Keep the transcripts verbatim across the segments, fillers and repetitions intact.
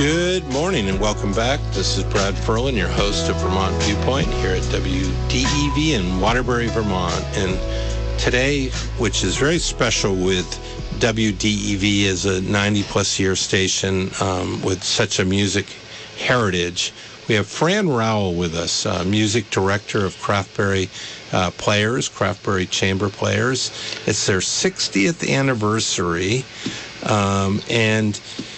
Good morning and welcome back. This is Brad Ferlin, your host of Vermont Viewpoint here at W D E V in Waterbury, Vermont. And today, which is very special with W D E V as a ninety plus year station um, with such a music heritage, we have Fran Rowell with us, uh, music director of Craftberry uh, Players, Craftberry Chamber Players. It's their sixtieth anniversary, um, and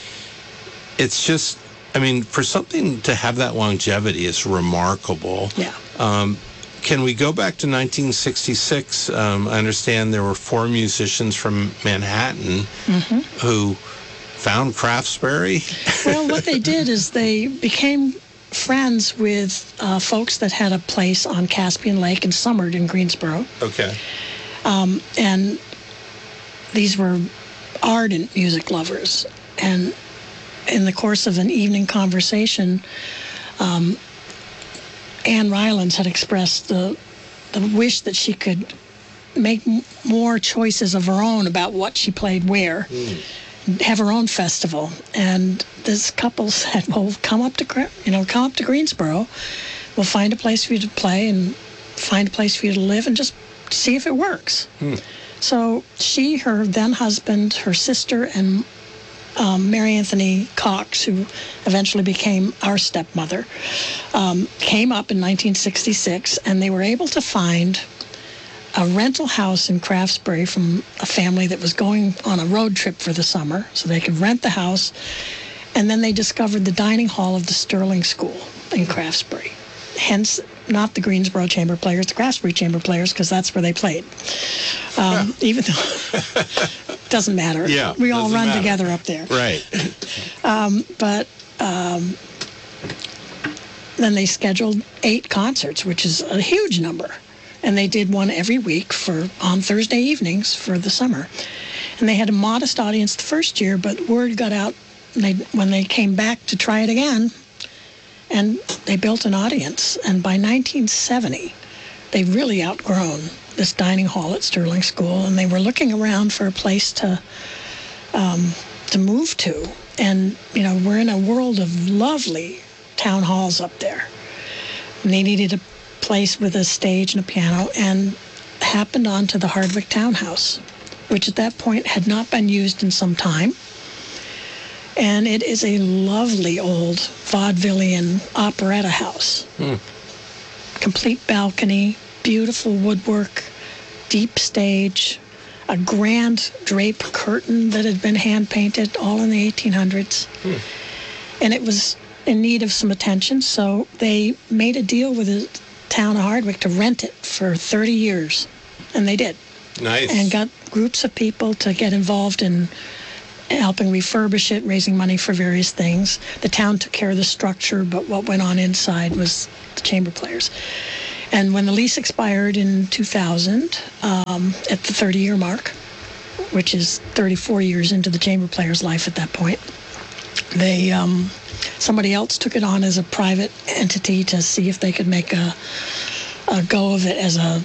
it's just, I mean, for something to have that longevity is remarkable. Yeah. Um, can we go back to nineteen sixty-six? Um, I understand there were four musicians from Manhattan mm-hmm. who found Craftberry. Well, what they did is they became friends with uh, folks that had a place on Caspian Lake and summered in Greensboro. Okay. Um, and these were ardent music lovers. And in the course of an evening conversation, um, Anne Rylands had expressed the the wish that she could make m- more choices of her own about what she played where, mm. have her own festival. And this couple said, "Well, come up to you know come up to Greensboro. We'll find a place for you to play and find a place for you to live, and just see if it works." Mm. So she, her then husband, her sister, and Um, Mary Anthony Cox, who eventually became our stepmother, um, came up in nineteen sixty-six, and they were able to find a rental house in Craftsbury from a family that was going on a road trip for the summer, so they could rent the house. And then they discovered the dining hall of the Sterling School in Craftsbury. Hence, not the Greensboro Chamber Players, the Craftsbury Chamber Players, because that's where they played. Um, yeah. Even though it doesn't matter. Yeah, we all run matter. together up there. Right. um, but um, then they scheduled eight concerts, which is a huge number. And they did one every week for on Thursday evenings for the summer. And they had a modest audience the first year, but word got out they, when they came back to try it again. And they built an audience. And by nineteen seventy, they really outgrown this dining hall at Sterling School. And they were looking around for a place to um, to move to. And, you know, we're in a world of lovely town halls up there. And they needed a place with a stage and a piano, and happened onto the Hardwick Townhouse, which at that point had not been used in some time. And it is a lovely old vaudevillian operetta house. Mm. Complete balcony, beautiful woodwork, deep stage, a grand drape curtain that had been hand-painted, all in the eighteen hundreds. Mm. And it was in need of some attention, so they made a deal with the town of Hardwick to rent it for thirty years. And they did. Nice. And got groups of people to get involved in helping refurbish it, raising money for various things. The town took care of the structure, but what went on inside was the chamber players. And when the lease expired in two thousand, um, at the thirty-year mark, which is thirty-four years into the chamber players' life at that point, they um, somebody else took it on as a private entity to see if they could make a, a go of it as a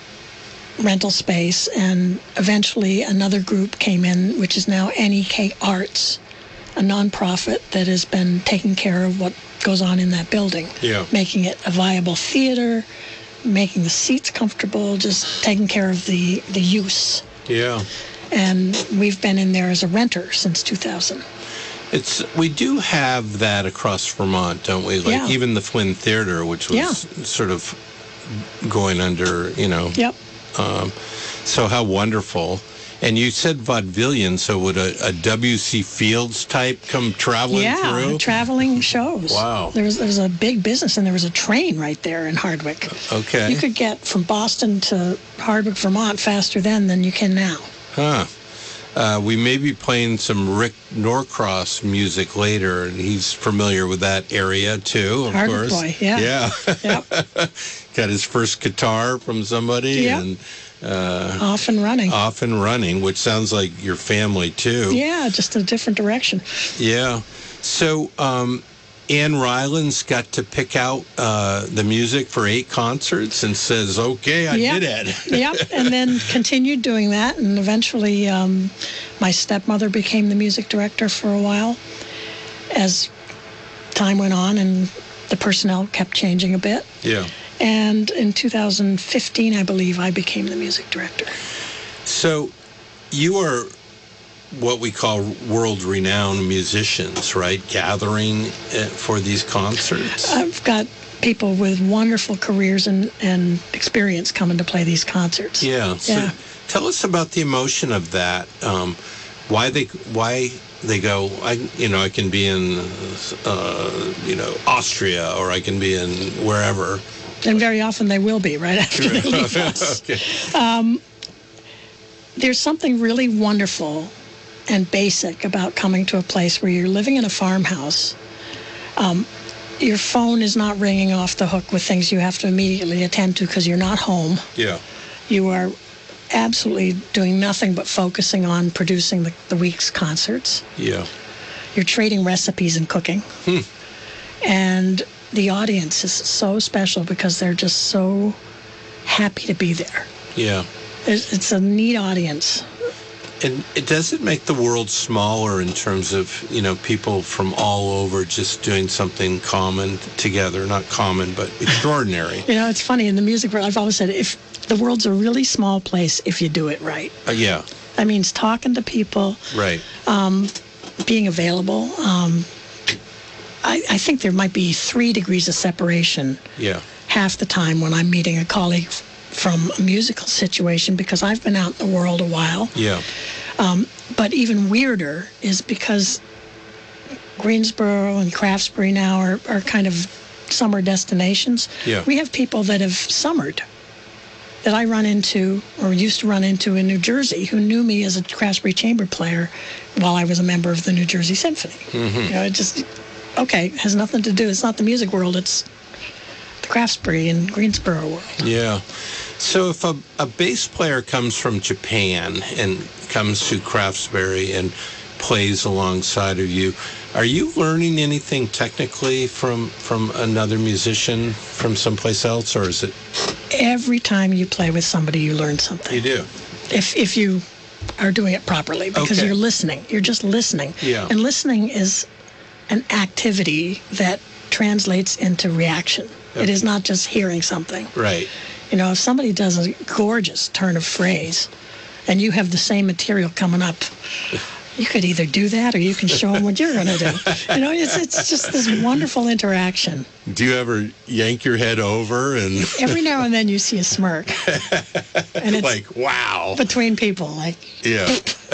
rental space, and eventually another group came in, which is now N E K Arts, a nonprofit that has been taking care of what goes on in that building, yeah. making it a viable theater, making the seats comfortable, just taking care of the, the use. Yeah. And we've been in there as a renter since two thousand. It's we do have that across Vermont, don't we? Like yeah. even the Flynn Theater, which was yeah. sort of going under, you know. Yep. Um, so how wonderful. And you said vaudevillian, so would a, a W C Fields type come traveling yeah, through? Yeah, traveling shows. Wow. There was, there was a big business, and there was a train right there in Hardwick. Okay. You could get from Boston to Hardwick, Vermont faster then than you can now. Huh. Uh, we may be playing some Rick Norcross music later, and he's familiar with that area too, of Hardwick course. Boy, yeah. Yeah. Yep. Got his first guitar from somebody. Yep. And uh, off and running. Off and running, which sounds like your family too. Yeah, just a different direction. Yeah. So um, Anne Rylands got to pick out uh, the music for eight concerts and says, okay, I yep. did it. Yep, and then continued doing that, and eventually um, my stepmother became the music director for a while, as time went on and the personnel kept changing a bit. Yeah. And in two thousand fifteen, I believe, I became the music director. So you are what we call world-renowned musicians, right? Gathering uh, for these concerts? I've got people with wonderful careers and, and experience coming to play these concerts. Yeah. So Yeah. tell us about the emotion of that. Um, why they why they go, I you know, I can be in, uh, you know, Austria, or I can be in wherever. And very often they will be right after they leave us. Okay. Um, there's something really wonderful and basic about coming to a place where you're living in a farmhouse. Um, your phone is not ringing off the hook with things you have to immediately attend to because you're not home. Yeah. You are absolutely doing nothing but focusing on producing the, the week's concerts. Yeah. You're trading recipes and cooking. Hmm. And the audience is so special because they're just so happy to be there. Yeah. It's, it's a neat audience. And it does it make the world smaller in terms of, you know, people from all over just doing something common together, not common, but extraordinary. You know, it's funny, in the music world, I've always said, if the world's a really small place if you do it right. Uh, yeah. That means talking to people, Right. um, being available. Um, I, I think there might be three degrees of separation Yeah. half the time when I'm meeting a colleague from a musical situation because I've been out in the world a while. Yeah. Um, but even weirder is because Greensboro and Craftsbury now are, are kind of summer destinations. Yeah. We have people that have summered that I run into or used to run into in New Jersey who knew me as a Craftsbury chamber player while I was a member of the New Jersey Symphony. Mm-hmm. You know, it just, okay, has nothing to do. It's not the music world. It's the Craftsbury and Greensboro world. Yeah. So if a, a bass player comes from Japan and comes to Craftsbury and plays alongside of you, are you learning anything technically from from another musician from someplace else, or is it? Every time you play with somebody, you learn something. You do. If if you are doing it properly, because Okay. you're listening. You're just listening. Yeah. And listening is an activity that translates into reaction. It Okay. is not just hearing something. Right. You know, if somebody does a gorgeous turn of phrase and you have the same material coming up, you could either do that or you can show them what you're going to do. You know, it's it's just this wonderful interaction. Do you ever yank your head over and Every now and then you see a smirk. And it's like, wow? between people, like, Yeah.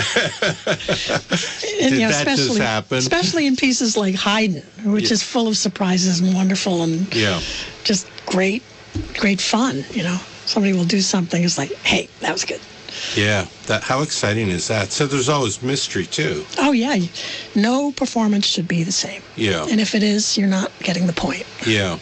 and, Did you know, that just especially, happen? especially in pieces like Haydn, which Yeah. is full of surprises and wonderful and Yeah. just great, great fun. You know, somebody will do something. It's like, hey, that was good. Yeah. That. How exciting is that? So there's always mystery too. Oh yeah, no performance should be the same. Yeah. And if it is, you're not getting the point. Yeah.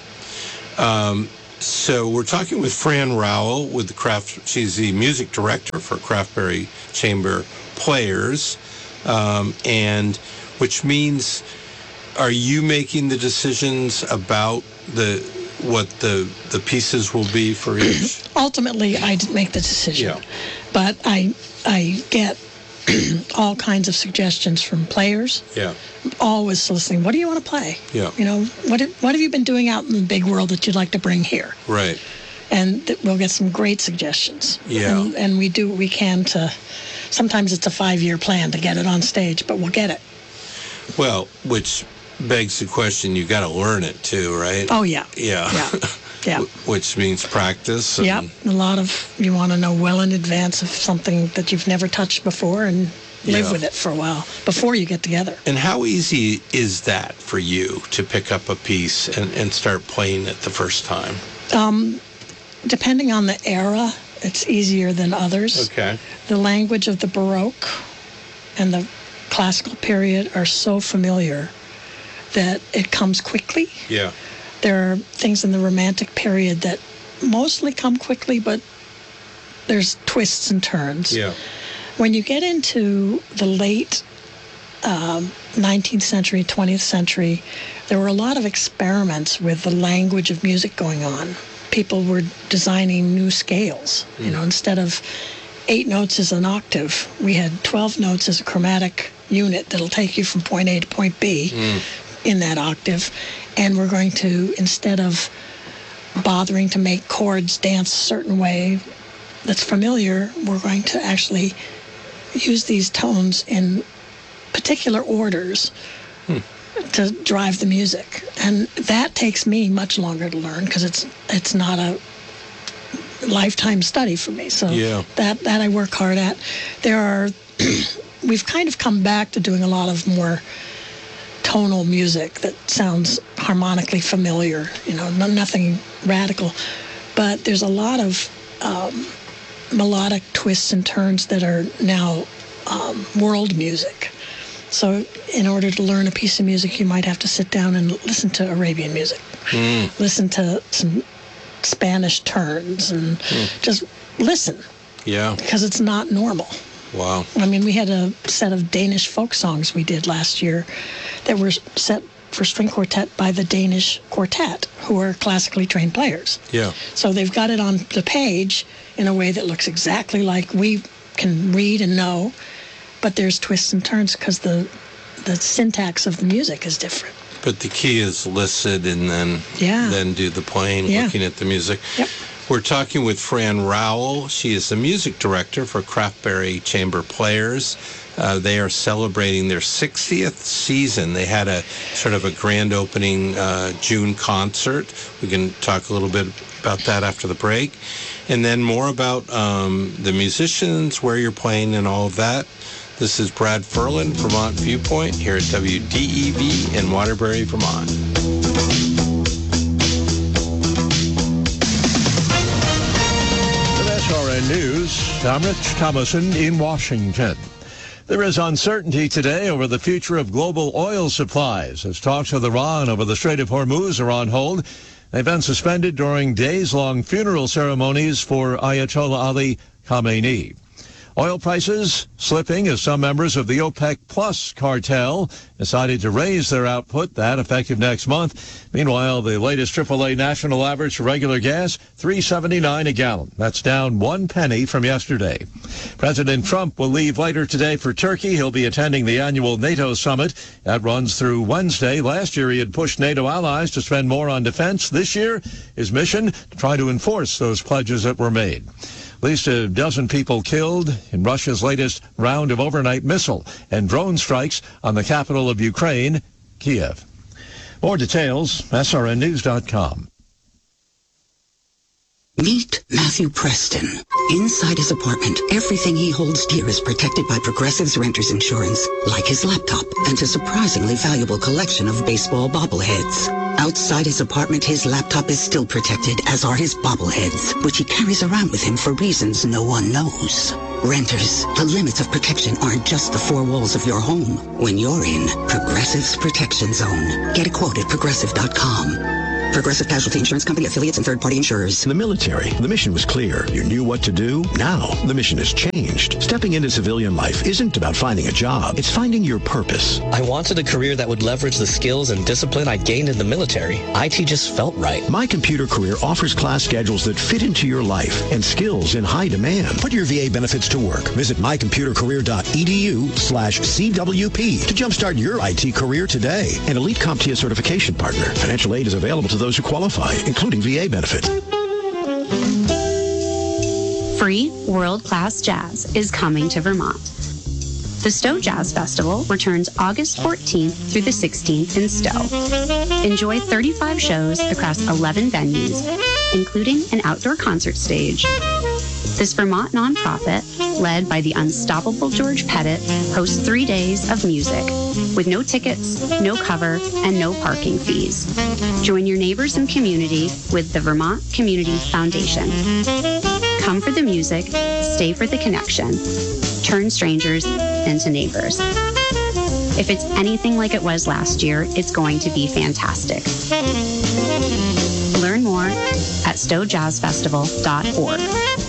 Um, so we're talking with Fran Rowell with the Craft. She's the music director for Craftsbury Chamber Players, um, and which means, are you making the decisions about the what the the pieces will be for each? Ultimately, I didn't make the decision, Yeah. but I I get all kinds of suggestions from players. Yeah. Always listening. What do you want to play? Yeah. You know, what have- what have you been doing out in the big world that you'd like to bring here? Right. And th- we'll get some great suggestions. Yeah. And, and we do what we can to. Sometimes it's a five-year plan to get it on stage, but we'll get it. Well, which begs the question: you got to learn it too, right? Oh yeah. Yeah. Yeah. Yeah. Wh- Which means practice. And, Yep. A lot of you want to know well in advance of something that you've never touched before and live Yeah. with it for a while before you get together. And how easy is that for you to pick up a piece and, and start playing it the first time? Um, depending on the era, it's easier than others. Okay. The language of the Baroque and the classical period are so familiar that it comes quickly. Yeah. There are things in the Romantic period that mostly come quickly, but there's twists and turns. Yeah. When you get into the late um, nineteenth century, twentieth century, there were a lot of experiments with the language of music going on. People were designing new scales. Mm. You know, instead of eight notes as an octave, we had twelve notes as a chromatic unit that'll take you from point A to point B. Mm. in that octave, and we're going to, instead of bothering to make chords dance a certain way that's familiar, we're going to actually use these tones in particular orders hmm. to drive the music. And that takes me much longer to learn because it's it's not a lifetime study for me. So yeah. that, that I work hard at. There are, we've kind of come back to doing a lot of more tonal music that sounds harmonically familiar, you know, no, nothing radical. But there's a lot of um, melodic twists and turns that are now um, world music. So in order to learn a piece of music, you might have to sit down and listen to Arabian music, mm. listen to some Spanish turns, and mm. just listen. Yeah. Because it's not normal. Wow. I mean, we had a set of Danish folk songs we did last year that were set for string quartet by the Danish Quartet, who are classically trained players. Yeah. So they've got it on the page in a way that looks exactly like we can read and know, but there's twists and turns because the the syntax of the music is different. But the key is listen and then yeah. then do the playing, yeah. looking at the music. Yep. We're talking with Fran Rowell. She is the music director for Craftberry Chamber Players. Uh, they are celebrating their sixtieth season. They had a sort of a grand opening uh, June concert. We can talk a little bit about that after the break. And then more about um, the musicians, where you're playing, and all of that. This is Brad Ferlin, Vermont Viewpoint, here at W D E V in Waterbury, Vermont. With S R N News, I'm Rich Thomason in Washington. There is uncertainty today over the future of global oil supplies as talks with Iran over the Strait of Hormuz are on hold. They've been suspended during days-long funeral ceremonies for Ayatollah Ali Khamenei. Oil prices slipping as some members of the OPEC Plus cartel decided to raise their output, that effective next month. Meanwhile, the latest triple A national average for regular gas, three seventy-nine a gallon. That's down one penny from yesterday. President Trump will leave later today for Turkey. He'll be attending the annual NATO summit. That runs through Wednesday. Last year, he had pushed NATO allies to spend more on defense. This year, his mission to try to enforce those pledges that were made. At least a dozen people killed in Russia's latest round of overnight missile and drone strikes on the capital of Ukraine, Kiev. More details, S R N news dot com. Meet Matthew Preston. Inside his apartment, everything he holds dear is protected by Progressive's Renters Insurance, like his laptop and a surprisingly valuable collection of baseball bobbleheads. Outside his apartment, his laptop is still protected, as are his bobbleheads, which he carries around with him for reasons no one knows. Renters, the limits of protection aren't just the four walls of your home. When you're in Progressive's Protection Zone, get a quote at progressive dot com. Progressive Casualty Insurance Company, affiliates, and third-party insurers. In the military, the mission was clear. You knew what to do. Now, the mission has changed. Stepping into civilian life isn't about finding a job. It's finding your purpose. I wanted a career that would leverage the skills and discipline I gained in the military. I T just felt right. My Computer Career offers class schedules that fit into your life and skills in high demand. Put your V A benefits to work. Visit my computer career dot e d u slash C W P to jumpstart your I T career today. An elite CompTIA certification partner. Financial aid is available to those who qualify, including V A benefits. Free world-class jazz is coming to Vermont. The Stowe Jazz Festival returns August fourteenth through the sixteenth in Stowe. Enjoy thirty-five shows across eleven venues, including an outdoor concert stage. This Vermont nonprofit, led by the unstoppable George Pettit, hosts three days of music with no tickets, no cover, and no parking fees. Join your neighbors and community with the Vermont Community Foundation. Come for the music, stay for the connection. Turn strangers into neighbors. If it's anything like it was last year, it's going to be fantastic. Learn more at stowe jazz festival dot org.